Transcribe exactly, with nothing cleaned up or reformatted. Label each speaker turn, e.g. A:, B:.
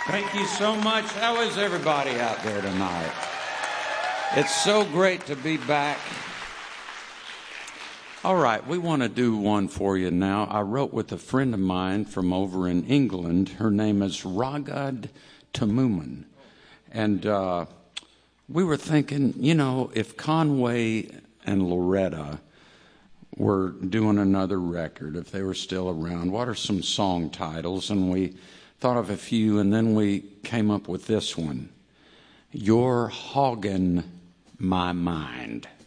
A: Thank you so much. How is everybody out there tonight? It's so great to be back. All right, we want to do one for you now. I wrote with a friend of mine from over in England. Her name is Ragad Tamuman. And uh, we were thinking, you know, if Conway and Loretta were doing another record, if they were still around, what are some song titles? And we thought of a few, and then we came up with this one, You're Hoggin' My Mind.